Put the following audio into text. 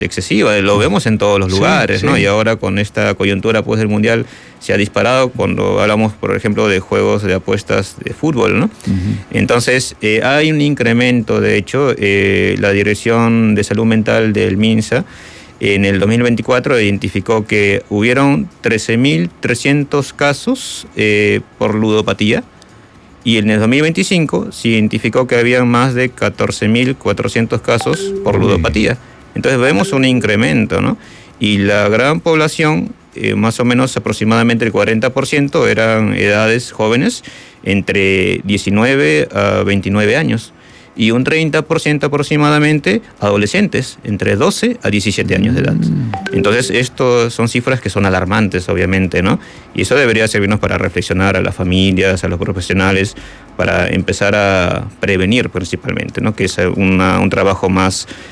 excesiva, lo vemos en todos los lugares, sí. ¿no? Y ahora con esta coyuntura pues del Mundial se ha disparado cuando hablamos, por ejemplo, de juegos de apuestas de fútbol, ¿no? Entonces, hay un incremento, de hecho, la Dirección de Salud Mental del MINSA en el 2024 identificó que hubieron 13.300 casos por ludopatía, y en el 2025 se identificó que había más de 14.400 casos por ludopatía. Entonces vemos un incremento, ¿no? Y la gran población, más o menos aproximadamente el 40%, eran edades jóvenes, entre 19 a 29 años. Y un 30% aproximadamente adolescentes, entre 12 a 17 años de edad. Entonces, estos son cifras que son alarmantes, obviamente, ¿no? Y eso debería servirnos para reflexionar a las familias, a los profesionales, para empezar a prevenir principalmente, ¿no? Que es un trabajo más